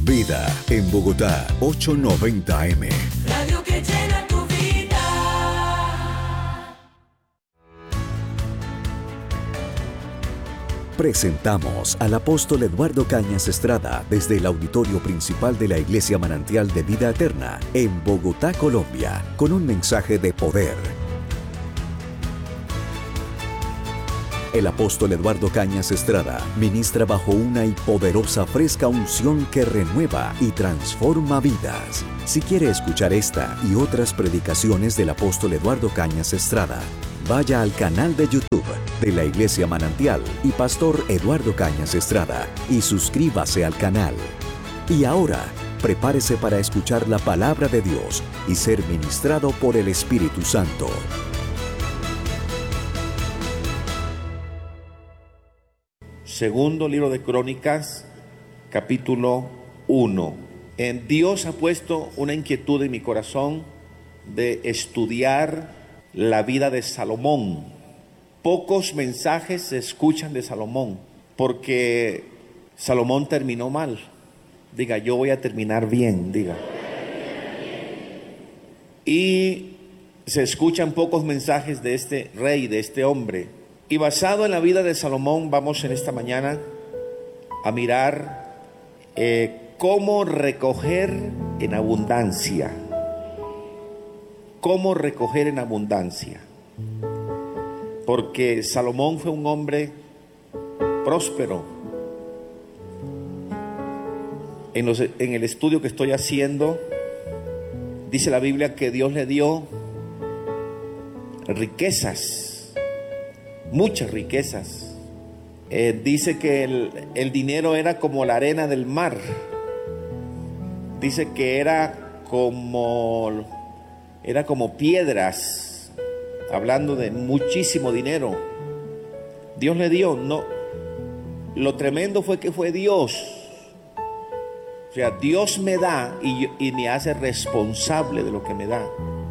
Vida en Bogotá, 890 AM. Radio que llena tu vida. Presentamos al apóstol Eduardo Cañas Estrada desde el auditorio principal de la Iglesia Manantial de Vida Eterna en Bogotá, Colombia, con un mensaje de poder. El apóstol Eduardo Cañas Estrada ministra bajo una y poderosa fresca unción que renueva y transforma vidas. Si quiere escuchar esta y otras predicaciones del apóstol Eduardo Cañas Estrada, vaya al canal de YouTube de la Iglesia Manantial y Pastor Eduardo Cañas Estrada y suscríbase al canal. Y ahora, prepárese para escuchar la palabra de Dios y ser ministrado por el Espíritu Santo. Segundo libro de Crónicas, capítulo 1. Dios ha puesto una inquietud en mi corazón de estudiar la vida de Salomón. Pocos mensajes se escuchan de Salomón, porque Salomón terminó mal. Diga, yo voy a terminar bien, diga. Y se escuchan pocos mensajes de este rey, de este hombre. Y basado en la vida de Salomón, vamos en esta mañana a mirar cómo recoger en abundancia. Cómo recoger en abundancia. Porque Salomón fue un hombre próspero. En el estudio que estoy haciendo, dice la Biblia que Dios le dio riquezas. Muchas riquezas. Dice que el dinero era como la arena del mar. Dice que era como piedras, hablando de muchísimo dinero. Dios le dio, no. Lo tremendo fue que fue Dios. O sea, Dios me da y me hace responsable de lo que me da.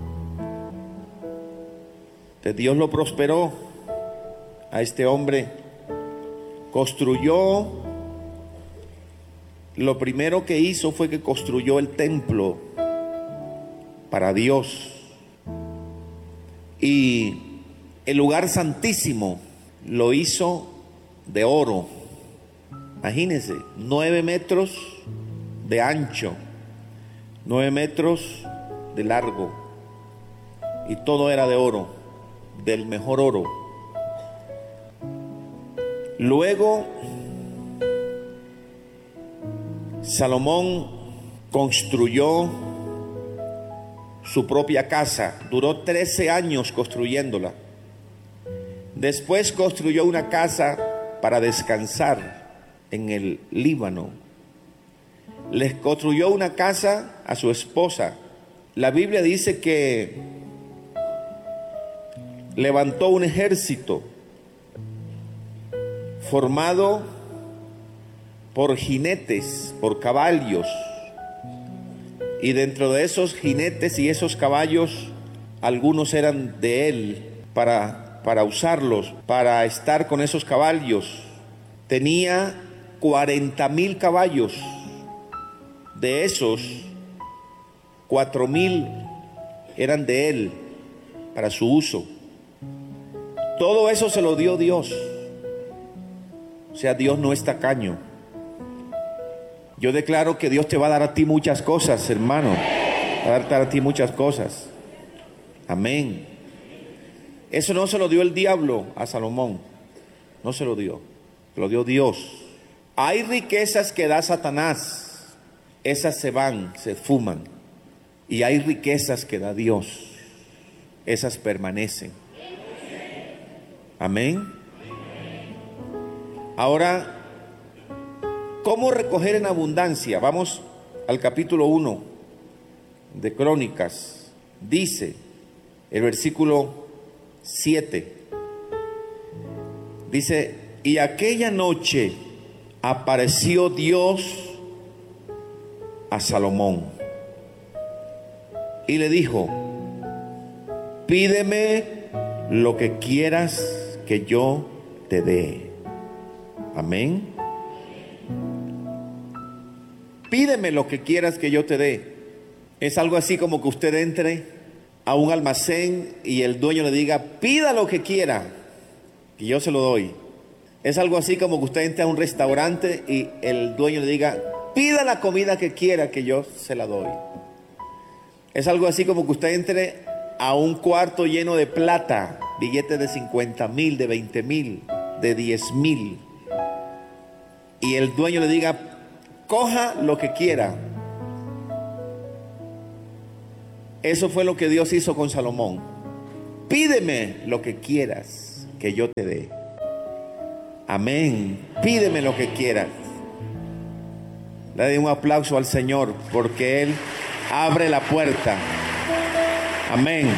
Entonces Dios lo prosperó a este hombre. Construyó, lo primero que hizo fue que construyó el templo para Dios, y el lugar santísimo lo hizo de oro. Imagínense, 9 metros de ancho, 9 metros de largo, y todo era de oro, del mejor oro. Luego, Salomón construyó su propia casa. Duró 13 años construyéndola. Después construyó una casa para descansar en el Líbano. Les construyó una casa a su esposa. La Biblia dice que levantó un ejército formado por jinetes, por caballos, y dentro de esos jinetes y esos caballos, algunos eran de él para usarlos, para estar con esos caballos. Tenía 40,000 caballos. De esos, 4,000 eran de él para su uso. Todo eso se lo dio Dios. O sea, Dios no es tacaño. Yo declaro que Dios te va a dar a ti muchas cosas, hermano. Va a darte a ti muchas cosas. Amén. Eso no se lo dio el diablo a Salomón. No se lo dio. Se lo dio Dios. Hay riquezas que da Satanás. Esas se van, se fuman. Y hay riquezas que da Dios. Esas permanecen. Amén. Ahora, ¿cómo recoger en abundancia? Vamos al capítulo 1 de Crónicas. Dice el versículo 7. Dice, y aquella noche apareció Dios a Salomón y le dijo, pídeme lo que quieras que yo te dé. Amén. pídeme lo que quieras que yo te dé. Es algo así como que usted entre a un almacén y el dueño le diga, pida lo que quiera, que yo se lo doy. Es algo así como que usted entre a un restaurante y el dueño le diga, pida la comida que quiera, que yo se la doy. Es algo así como que usted entre a un cuarto lleno de plata, billetes de 50,000, de 20,000, de 10,000, y el dueño le diga, coja lo que quiera. Eso fue lo que Dios hizo con Salomón. Pídeme lo que quieras que yo te dé. Amén. Pídeme lo que quieras. Le doy un aplauso al Señor porque Él abre la puerta. Amén.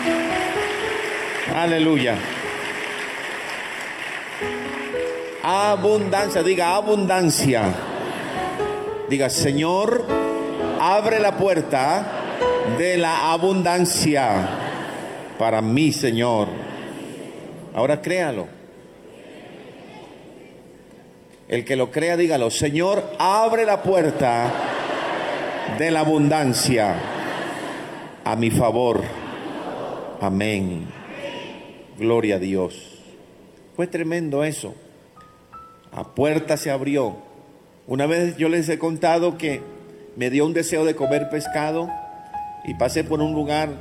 Aleluya. Abundancia, diga abundancia. Diga, Señor, abre la puerta de la abundancia para mí, Señor. Ahora créalo. El que lo crea, dígalo, Señor, abre la puerta de la abundancia a mi favor. Amén. Gloria a Dios. Fue tremendo eso. La puerta se abrió. Una vez yo les he contado que me dio un deseo de comer pescado y pasé por un lugar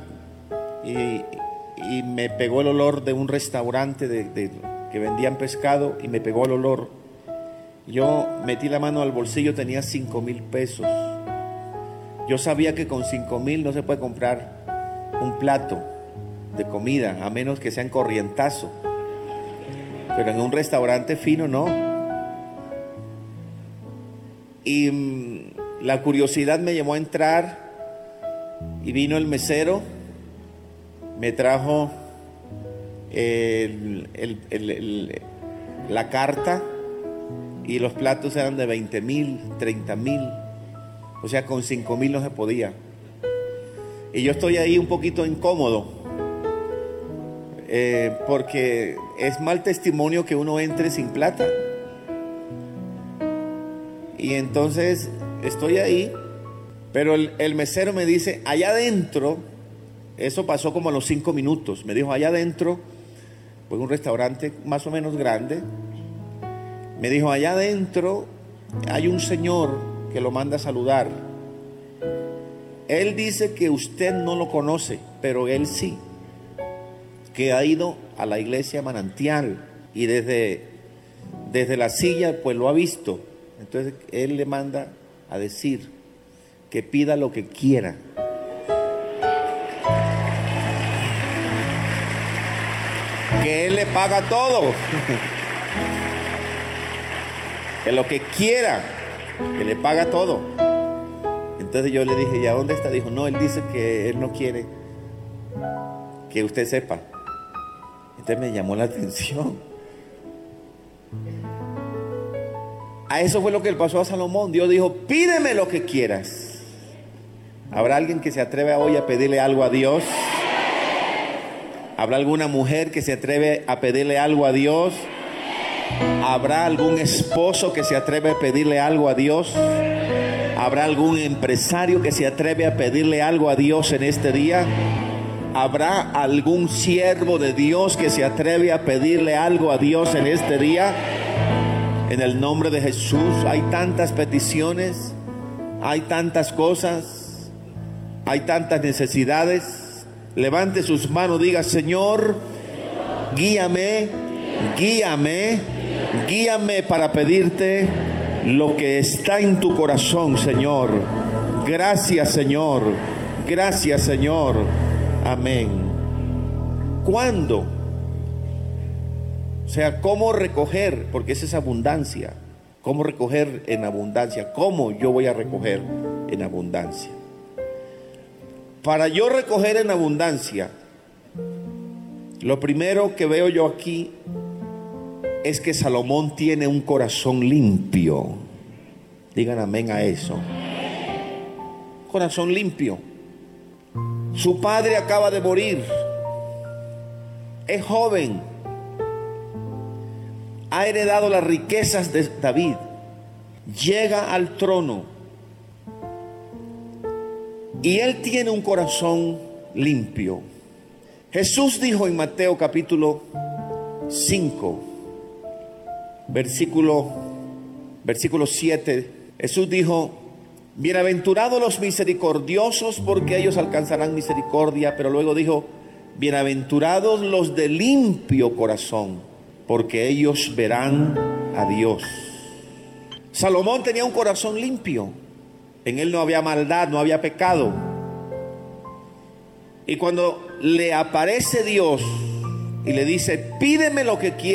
y me pegó el olor de un restaurante que vendían pescado y me pegó el olor. Yo metí la mano al bolsillo, tenía 5,000 pesos. Yo sabía que con 5,000 no se puede comprar un plato de comida, a menos que sea en corrientazo. Pero en un restaurante fino no. Y la curiosidad me llevó a entrar y vino el mesero, me trajo la carta y los platos eran de 20,000, 30,000. O sea, con 5,000 no se podía. Y yo estoy ahí un poquito incómodo, porque es mal testimonio que uno entre sin plata. Y entonces estoy ahí, pero el mesero me dice, allá adentro, eso pasó como a los 5 minutos, me dijo, allá adentro, pues un restaurante más o menos grande, me dijo, allá adentro hay un señor que lo manda a saludar. Él dice que usted no lo conoce, pero él sí, que ha ido a la iglesia Manantial y desde la silla pues lo ha visto. Entonces él le manda a decir que pida lo que quiera. Que él le paga todo. Que lo que quiera, que le paga todo. Entonces yo le dije, ¿y a dónde está? Dijo, no, él dice que él no quiere que usted sepa. Entonces me llamó la atención. A eso fue lo que le pasó a Salomón. Dios dijo, pídeme lo que quieras. ¿Habrá alguien que se atreve hoy a pedirle algo a Dios? ¿Habrá alguna mujer que se atreve a pedirle algo a Dios? ¿Habrá algún esposo que se atreve a pedirle algo a Dios? ¿Habrá algún empresario que se atreve a pedirle algo a Dios en este día? ¿Habrá algún siervo de Dios que se atreve a pedirle algo a Dios en este día? En el nombre de Jesús. Hay tantas peticiones, hay tantas cosas, hay tantas necesidades. Levante sus manos, diga, Señor, guíame, guíame, guíame para pedirte lo que está en tu corazón, Señor. Gracias, Señor. Gracias, Señor. Amén. ¿Cuándo? O sea, ¿cómo recoger? Porque esa es abundancia. ¿Cómo recoger en abundancia? ¿Cómo yo voy a recoger en abundancia? Para yo recoger en abundancia, lo primero que veo yo aquí es que Salomón tiene un corazón limpio. Digan amén a eso. Corazón limpio. Su padre acaba de morir. Es joven. Ha heredado las riquezas de David. Llega al trono. y él tiene un corazón limpio. Jesús dijo en Mateo capítulo 5, versículo 7, Jesús dijo: bienaventurados los misericordiosos, porque ellos alcanzarán misericordia. Pero luego dijo: bienaventurados los de limpio corazón, porque ellos verán a Dios. Salomón tenía un corazón limpio. En él no había maldad, no había pecado. Y cuando le aparece Dios y le dice: pídeme lo que quieras,